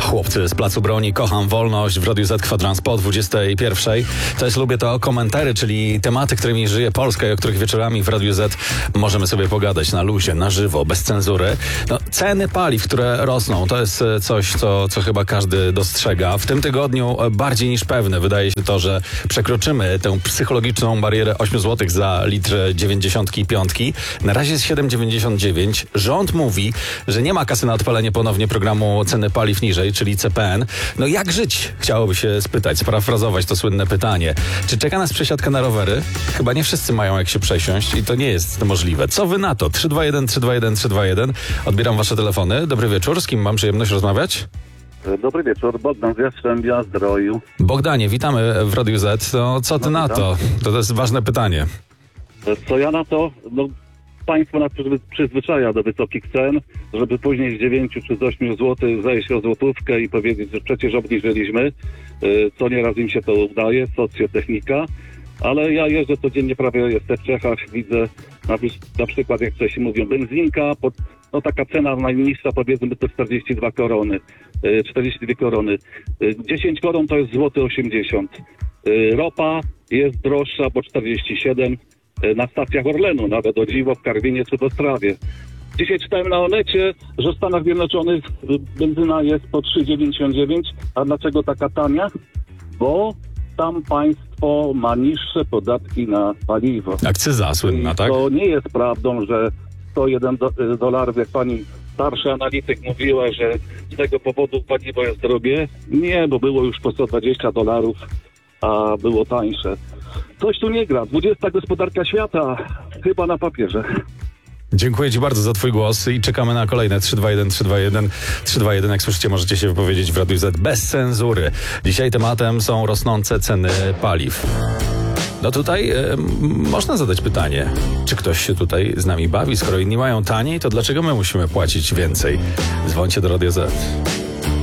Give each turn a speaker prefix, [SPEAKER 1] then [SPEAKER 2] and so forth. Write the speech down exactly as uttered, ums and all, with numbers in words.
[SPEAKER 1] Chłopcy z Placu Broni, kocham wolność w Radiu Z kwadrans po dwudziestej pierwszej. To jest Lubię to komentary, czyli tematy, którymi żyje Polska i o których wieczorami w Radiu Z możemy sobie pogadać na luzie, na żywo, bez cenzury. No, ceny paliw, które rosną, to jest coś, co, co chyba każdy dostrzega. W tym tygodniu bardziej niż pewne wydaje się to, że przekroczymy tę psychologiczną barierę osiem złotych za litr dziewięćdziesiątki piątki. Na razie jest siedem dziewięćdziesiąt dziewięć. Rząd mówi, że nie ma kasy na odpalenie ponownie programu ceny paliw niżej, czyli C P N. No jak żyć? Chciałoby się spytać, sparafrazować to słynne pytanie. Czy czeka nas przesiadka na rowery? Chyba nie wszyscy mają jak się przesiąść i to nie jest możliwe. Co wy na to? trzy dwa jeden trzy dwa jeden trzy dwa jeden. Odbieram wasze telefony. Dobry wieczór. Z kim mam przyjemność rozmawiać?
[SPEAKER 2] Dobry wieczór, Bogdan z Jastrzębia Zdroju.
[SPEAKER 1] Bogdanie, witamy w Radiu Z. No, co ty
[SPEAKER 2] No,
[SPEAKER 1] na
[SPEAKER 2] witam.
[SPEAKER 1] to? To to jest ważne pytanie.
[SPEAKER 2] Co ja na to? No, państwo nas przyzwy- przyzwyczaja do wysokich cen, żeby później z dziewięciu czy z ośmiu złotych zejść o złotówkę i powiedzieć, że przecież obniżyliśmy. Y, Co nieraz im się to udaje, socjotechnika. Ale ja jeżdżę codziennie, prawie jestem w Czechach, widzę na, na przykład, jak coś mówią, benzinka, pod, no taka cena najniższa, powiedzmy, to czterdzieści dwa korony, y, czterdzieści dwie korony. Y, dziesięć koron to jest złoty osiemdziesiąt. Y, ropa jest droższa, bo czterdzieści siedem y, na stacjach Orlenu, nawet o dziwo w Karwinie czy w Ostrawie. Dzisiaj czytałem na Onecie, że w Stanach Zjednoczonych y, benzyna jest po trzy dziewięćdziesiąt dziewięć, a dlaczego taka tania? Bo tam państwo ma niższe podatki na paliwo.
[SPEAKER 1] Akcyza słynna,
[SPEAKER 2] I
[SPEAKER 1] tak?
[SPEAKER 2] To nie jest prawdą, że sto jeden do, dolarów, jak pani starszy analityk mówiła, że z tego powodu paliwo jest drogie. Nie, bo było już po sto dwadzieścia dolarów, a było tańsze. Coś tu nie gra. dwudziesta gospodarka świata, chyba na papierze.
[SPEAKER 1] Dziękuję ci bardzo za twój głos i czekamy na kolejne trzy dwa jeden trzy dwa jeden trzy dwa jeden. Jak słyszycie, możecie się wypowiedzieć w Radiu Z bez cenzury. Dzisiaj tematem są rosnące ceny paliw. No tutaj e, m- można zadać pytanie, czy ktoś się tutaj z nami bawi? Skoro inni mają taniej, to dlaczego my musimy płacić więcej? Dzwońcie do Radia Z.